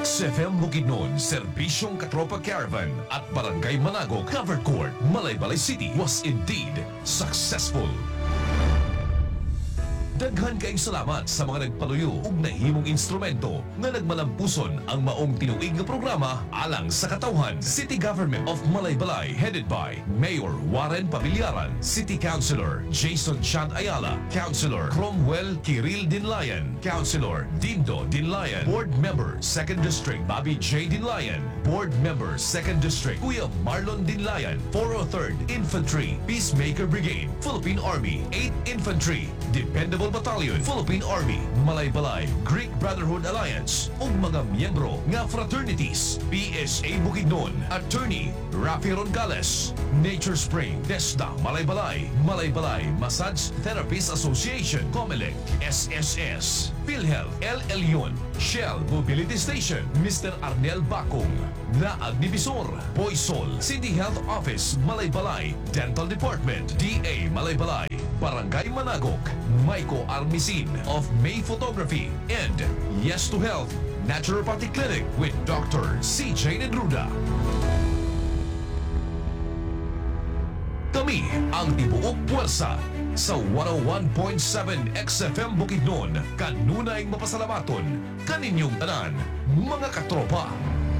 XFM Bukidnon, Serbisyong Katropa Caravan at Barangay Manago Covered Court, Malaybalay City was indeed successful. Daghan kayong salamat sa mga nagpaluyo ug nahimong instrumento nga nagmalampuson ang maong tinuig nga programa alang sa katawhan. City Government of Malaybalay headed by Mayor Warren Pamillaran, City Councilor Jason Chan Ayala, Councilor Cromwell Kiril Dinlayan, Councilor Dindo Dinlayan, Board Member 2nd District Bobby J. Dinlayan, Board Member 2nd District Kuya Marlon Dinlayan, 403rd Infantry Peacemaker Brigade, Philippine Army 8th Infantry Dependable Battalion, Philippine Army, Malaybalay, Greek Brotherhood Alliance, ug mga miyembro nga fraternities, PSA Bukidnon, Attorney Rafi Rongales, Nature Spring, DESDA Malaybalay, Malaybalay Massage Therapists Association, COMELEC, SSS, PhilHealth, El Elyon, Shell Mobility Station, Mr. Arnel Bacong, Naag ni Bisor, Boysol, City Health Office, Malaybalay, Dental Department, DA Malaybalay, Barangay Managok, Maiko Armisin of May Photography, and Yes to Health Naturopathy Clinic with Dr. CJ Nedruda. Kami ang tibuok puwersa sa 101.7 XFM Bukidnon. Kanunay mapasalamaton kaninyong tanan, mga katropa.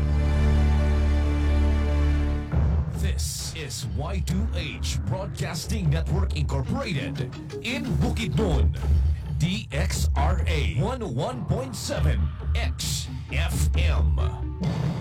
This is Y2H Broadcasting Network Incorporated in Bukidnon, DXRA 101.7 XFM.